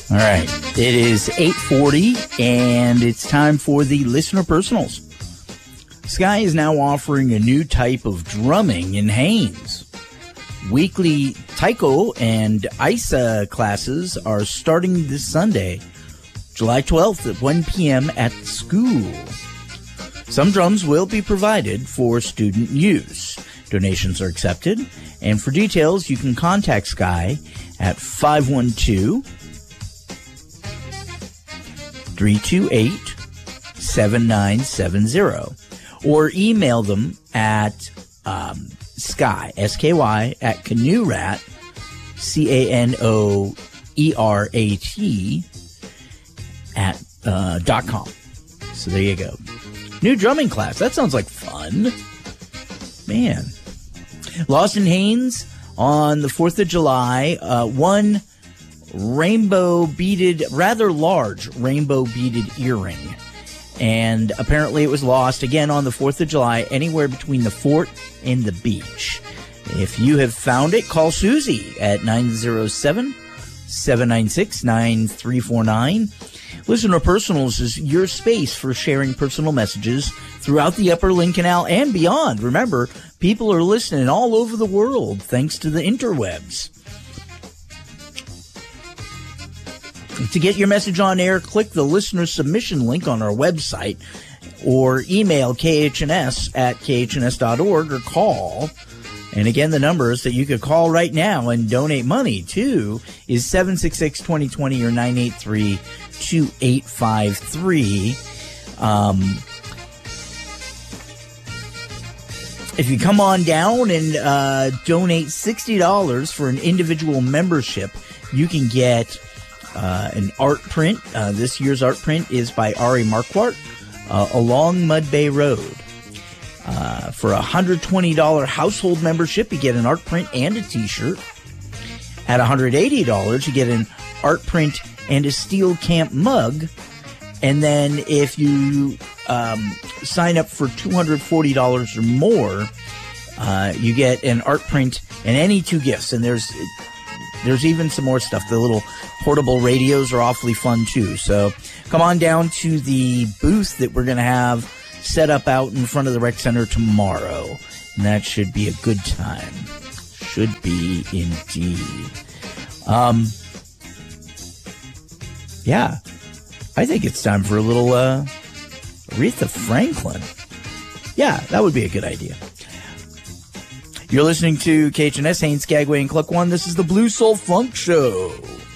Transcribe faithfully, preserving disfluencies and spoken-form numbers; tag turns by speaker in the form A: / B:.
A: All right. It is eight forty, and it's time for the Listener Personals. Sky is now offering a new type of drumming in Haines. Weekly taiko and Isa classes are starting this Sunday, July twelfth at one p.m. at school. Some drums will be provided for student use. Donations are accepted, and for details, you can contact Sky at five one two, three two eight, seven nine seven zero or email them at um, Sky, S K Y, at Canoe Rat, C A N O E R A T, at uh, dot com. So there you go. New drumming class. That sounds like fun. Man. Lost in Haines on the fourth of July. Uh, one rainbow beaded, rather large rainbow beaded earring. And apparently it was lost again on the fourth of July, anywhere between the fort and the beach. If you have found it, call Susie at nine oh seven, seven nine six, nine three four nine. Listener Personals is your space for sharing personal messages throughout the Upper Lynn Canal and beyond. Remember, people are listening all over the world thanks to the interwebs. To get your message on air, click the listener submission link on our website or email K H N S at K H N S dot org or call. And again, the numbers that you could call right now and donate money to is seven six six, two oh two oh or nine eight three, two eight five three. Um, if you come on down and uh, donate sixty dollars for an individual membership, you can get uh, an art print. Uh, this year's art print is by Ari Marquardt, uh, Along Mud Bay Road. Uh, for a one hundred twenty dollars household membership, you get an art print and a t-shirt. At one hundred eighty dollars, you get an art print and a steel camp mug. And then if you um, sign up for two hundred forty dollars or more, uh, you get an art print and any two gifts. And there's there's even some more stuff. The little portable radios are awfully fun too. So come on down to the booth that we're going to have set up out in front of the rec center tomorrow, and that should be a good time. Should be indeed. Um, yeah, I think it's time for a little uh, Aretha Franklin. Yeah, that would be a good idea. You're listening to K H N S, Haines, Skagway, and Cluck One. This is the Blue Soul Funk Show.